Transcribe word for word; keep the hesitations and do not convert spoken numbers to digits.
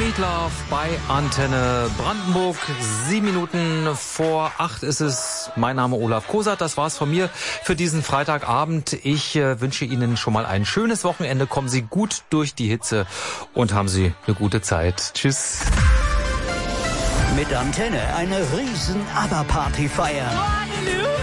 Sweet Love bei Antenne Brandenburg. Sieben Minuten vor acht ist es. Mein Name Olaf Kosat. Das war's von mir für diesen Freitagabend. Ich äh, wünsche Ihnen schon mal ein schönes Wochenende. Kommen Sie gut durch die Hitze und haben Sie eine gute Zeit. Tschüss. Mit Antenne eine riesen ABBA-Party feiern.